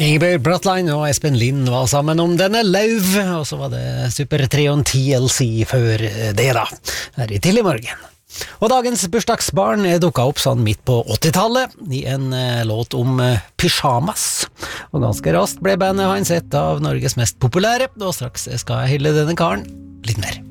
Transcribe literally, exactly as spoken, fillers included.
Ingeborg Bratland og Espen Lind var sammen om denne Lauv, og så var det Super Treon T L C før det da, her i tidlig morgen. Og dagens bursdagsbarn dukket opp sånn midt på åttitallet i en uh, låt om uh, pyjamas. Og ganske raskt ble bandet hans et av Norges mest populære, og straks skal jeg hylle denne karen litt mer.